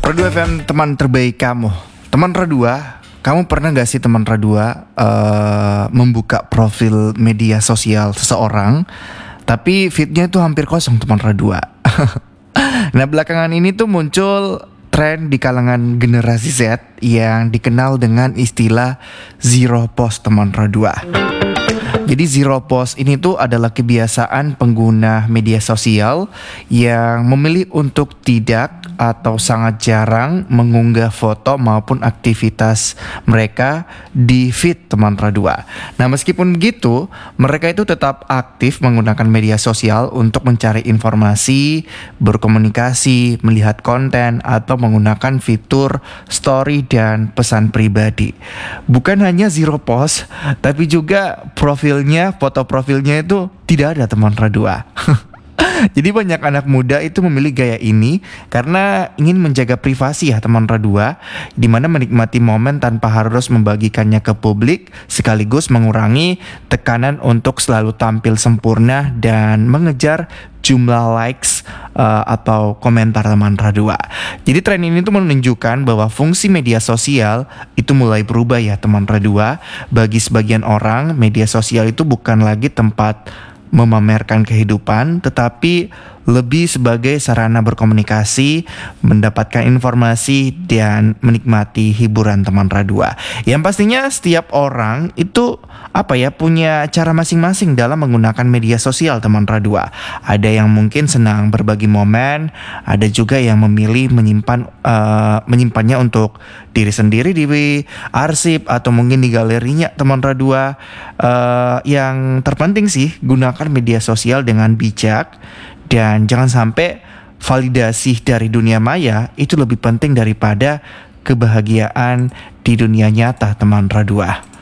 Radu FM, teman terbaik kamu. Teman Radua, kamu pernah gak sih teman Radua membuka profil media sosial seseorang, tapi feednya itu hampir kosong teman Radua. Nah, belakangan ini tuh muncul tren di kalangan generasi Z yang dikenal dengan istilah zero post teman Radua. Jadi zero post ini tuh adalah kebiasaan pengguna media sosial yang memilih untuk tidak atau sangat jarang mengunggah foto maupun aktivitas mereka di feed teman Radua. Nah, meskipun begitu, mereka itu tetap aktif menggunakan media sosial untuk mencari informasi, berkomunikasi, melihat konten, atau menggunakan fitur story dan pesan pribadi. Bukan hanya zero post, tapi juga foto profilnya itu tidak ada teman Radua. Jadi banyak anak muda itu memilih gaya ini karena ingin menjaga privasi ya teman Radua, di mana menikmati momen tanpa harus membagikannya ke publik, sekaligus mengurangi tekanan untuk selalu tampil sempurna dan mengejar jumlah likes atau komentar teman Radua. Jadi tren ini tuh menunjukkan bahwa fungsi media sosial itu mulai berubah ya teman Radua. Bagi sebagian orang, media sosial itu bukan lagi tempat memamerkan kehidupan, tetapi lebih sebagai sarana berkomunikasi, mendapatkan informasi, dan menikmati hiburan teman Radua. Yang pastinya setiap orang itu punya cara masing-masing dalam menggunakan media sosial teman Radua. Ada yang mungkin senang berbagi momen, ada juga yang memilih menyimpannya untuk diri sendiri di arsip atau mungkin di galerinya teman Radua. Yang terpenting sih, gunakan media sosial dengan bijak. Dan jangan sampai validasi dari dunia maya itu lebih penting daripada kebahagiaan di dunia nyata teman Radua.